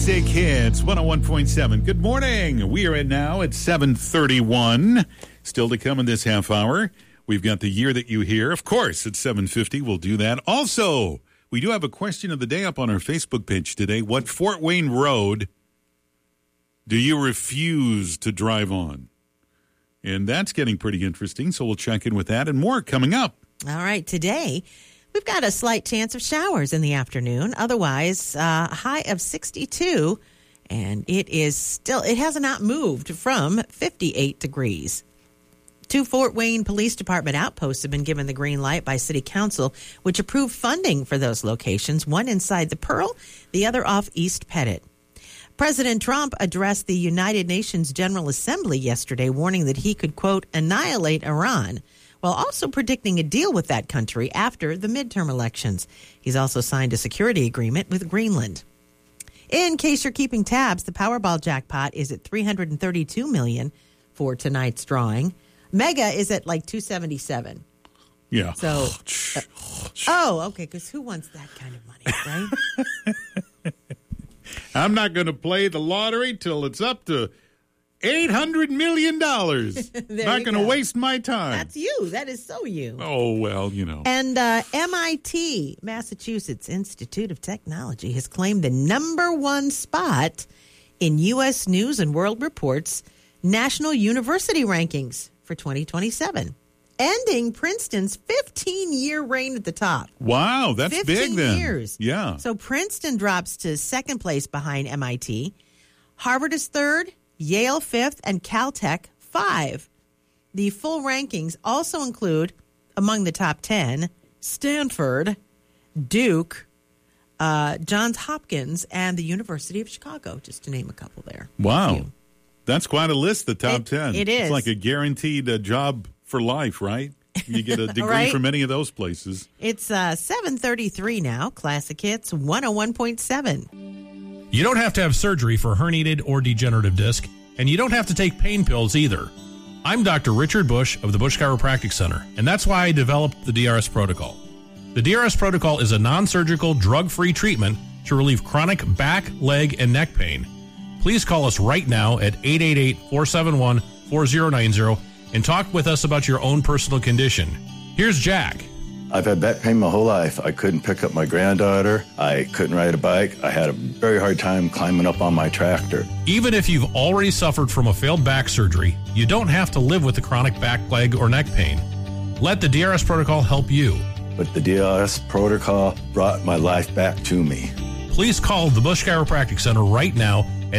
Classic Hits 101.7. Good morning. We are now at 7:31. Still to come in this half hour. We've got the year that you hear. Of course, at 7:50, we'll do that. Also, we do have a question of the day up on our Facebook page today. What Fort Wayne road do you refuse to drive on? And that's getting pretty interesting, so we'll check in with that and more coming up. All right, today we've got a slight chance of showers in the afternoon. Otherwise, a high of 62, and it has not moved from 58 degrees. 2 Fort Wayne Police Department outposts have been given the green light by City Council, which approved funding for those locations, one inside the Pearl, the other off East Pettit. President Trump addressed the United Nations General Assembly yesterday, warning that he could, quote, annihilate Iran, while also predicting a deal with that country after the midterm elections. He's also signed a security agreement with Greenland. In case you're keeping tabs, the Powerball jackpot is at $332 million for tonight's drawing. Mega is at like 277. Yeah. So, okay, because who wants that kind of money, right? I'm not going to play the lottery till it's up to $800 million. Not going to waste my time. That's you. That is so you. Oh, well, you know. And MIT, Massachusetts Institute of Technology, has claimed the #1 spot in U.S. News and World Report's National University Rankings for 2027, ending Princeton's 15-year reign at the top. Wow, that's big then. 15 years. Yeah. So Princeton drops to second place behind MIT. Harvard is third, Yale fifth, and Caltech 5. The full rankings also include, among the top 10, Stanford, Duke, Johns Hopkins, and the University of Chicago, just to name a couple there. Wow. That's quite a list, the top 10. It is. It's like a guaranteed job for life, right? You get a degree right? from any of those places. It's 7:33 now. Classic Hits 101.7. You don't have to have surgery for herniated or degenerative disc, and you don't have to take pain pills either. I'm Dr. Richard Bush of the Bush Chiropractic Center, and that's why I developed the DRS Protocol. The DRS Protocol is a non-surgical, drug-free treatment to relieve chronic back, leg, and neck pain. Please call us right now at 888-471-4090 and talk with us about your own personal condition. Here's Jack. I've had back pain my whole life. I couldn't pick up my granddaughter. I couldn't ride a bike. I had a very hard time climbing up on my tractor. Even if you've already suffered from a failed back surgery, you don't have to live with the chronic back, leg, or neck pain. Let the DRS Protocol help you. But the DRS Protocol brought my life back to me. Please call the Bush Chiropractic Center right now at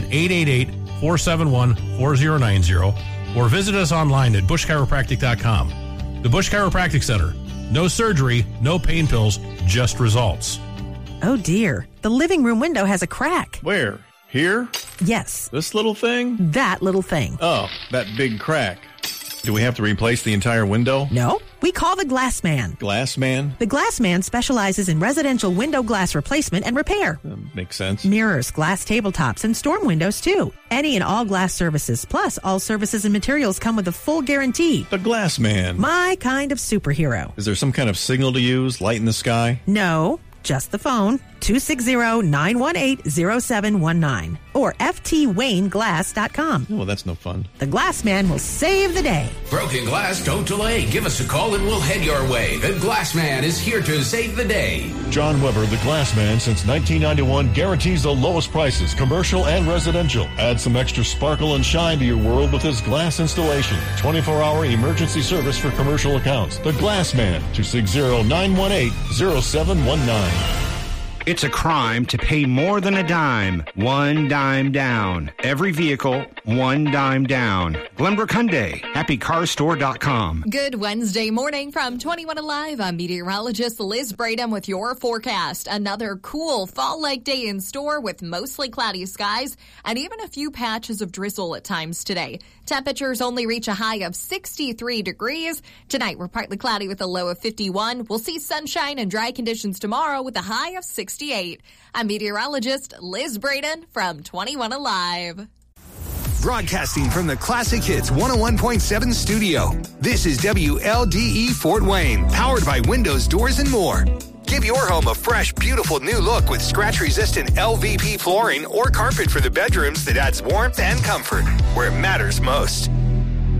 888-471-4090 or visit us online at bushchiropractic.com. The Bush Chiropractic Center. No surgery, no pain pills, just results. Oh, dear. The living room window has a crack. Where? Here? Yes. This little thing? That little thing. Oh, that big crack. Do we have to replace the entire window? No. We call the Glass Man. Glass Man? The Glass Man specializes in residential window glass replacement and repair. Makes sense. Mirrors, glass tabletops, and storm windows, too. Any and all glass services. Plus, all services and materials come with a full guarantee. The Glass Man. My kind of superhero. Is there some kind of signal to use? Light in the sky? No. Just the phone, 260-918-0719 or ftwayneglass.com. Oh, well, that's no fun. The Glass Man will save the day. Broken glass, don't delay. Give us a call and we'll head your way. The Glass Man is here to save the day. John Weber, the Glass Man, since 1991, guarantees the lowest prices, commercial and residential. Add some extra sparkle and shine to your world with his glass installation. 24-hour emergency service for commercial accounts. The Glass Man, 260-918-0719. It's a crime to pay more than a dime. One dime down. Every vehicle, one dime down. Glenbrook Hyundai, happycarstore.com. Good Wednesday morning from 21 Alive. I'm meteorologist Liz Braden with your forecast. Another cool fall-like day in store with mostly cloudy skies and even a few patches of drizzle at times today. Temperatures only reach a high of 63 degrees. Tonight, we're partly cloudy with a low of 51. We'll see sunshine and dry conditions tomorrow with a high of 68. I'm meteorologist Liz Braden from 21 Alive. Broadcasting from the Classic Hits 101.7 studio. This is WLDE Fort Wayne, powered by Windows, Doors, and More. Get Give your home a fresh, beautiful new look with scratch-resistant LVP flooring or carpet for the bedrooms that adds warmth and comfort where it matters most.